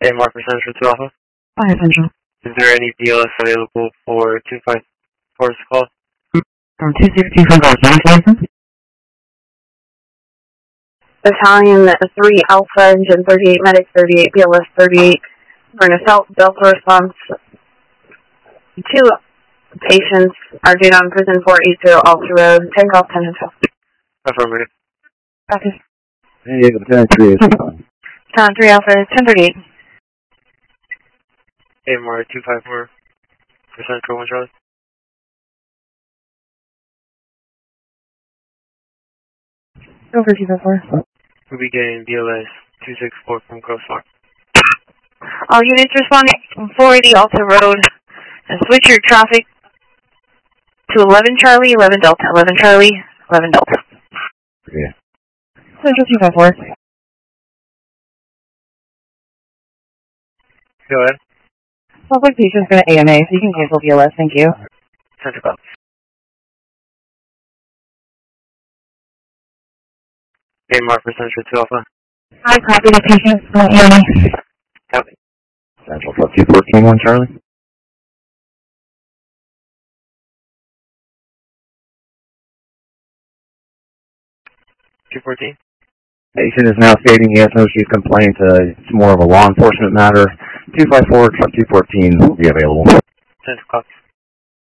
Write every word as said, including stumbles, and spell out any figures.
Hey, Mark for Central two Alpha. Hi, Central. Is there any D L S available for two five four's call? From two six two five license. Battalion three Alpha, Engine thirty-eight, Medic thirty-eight, B L S thirty-eight, for an assault Delta response. Two patients are due on prison four eighty Alta Road. Take off ten and twelve. Affirmative. Copy. Hey, Battalion three is fine. Battalion three Alpha, ten thirty-eight. Hey, Mark two five four for Central one Charlie. Go for two five four. We'll be getting B L S two six four from Coast Park. All units responding four eighty Alta Road. And switch your traffic to eleven Charlie, eleven Delta, eleven Charlie, eleven Delta. Yeah. Central two five four. Go ahead. Sounds like patient's going to A M A, so you can cancel B L S. Thank you. Central call. Hey, Mark for Central two Alpha. Hi, copy the patient's going to A M A. Copy. Central two fourteen one Charlie. two fourteen. Patient is now stating he has no chief complaint. Uh, it's more of a law enforcement matter. two five four, truck two fourteen will be available. Central call.